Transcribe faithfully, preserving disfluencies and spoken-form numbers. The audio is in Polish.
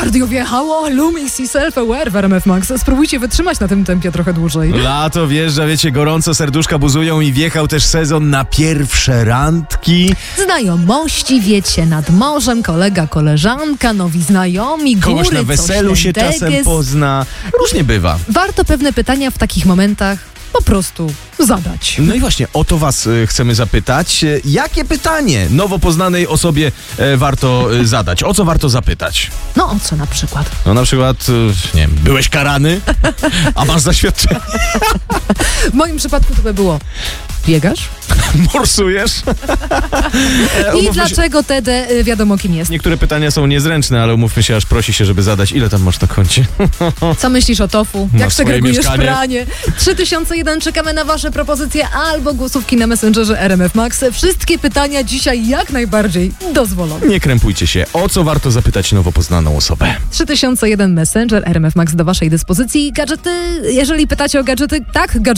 Cardio wjechało, Lumix i Self-Aware w R M F Max. Spróbujcie wytrzymać na tym tempie trochę dłużej. Lato wjeżdża, wiecie, gorąco, serduszka buzują i wjechał też sezon na pierwsze randki. Znajomości, wiecie, nad morzem, kolega, koleżanka, nowi znajomi, góry, Kogoś na weselu coś się ten czasem teges. pozna. Różnie bywa. Warto pewne pytania w takich momentach po prostu zadać. No i właśnie o to was y, chcemy zapytać. Y, Jakie pytanie nowo poznanej osobie y, warto y, zadać? O co warto zapytać? No o co na przykład? No na przykład, y, nie wiem, byłeś karany? A masz zaświadczenie? W moim przypadku to by było: biegasz? Morsujesz? E, I umówmy się- dlaczego Tede y, wiadomo kim jest? Niektóre pytania są niezręczne, ale umówmy się, aż prosi się, żeby zadać. Ile tam masz na koncie? Co myślisz o tofu? Na Jak swoje segregujesz mieszkanie. pranie? trzy tysiące jeden, czekamy na wasze propozycje albo głosówki na Messengerze R M F Max. Wszystkie pytania dzisiaj jak najbardziej dozwolone. Nie krępujcie się. O co warto zapytać nowo poznaną osobę? trzy tysiące jeden Messenger R M F Max do waszej dyspozycji. Gadżety, jeżeli pytacie o gadżety, tak, gadżety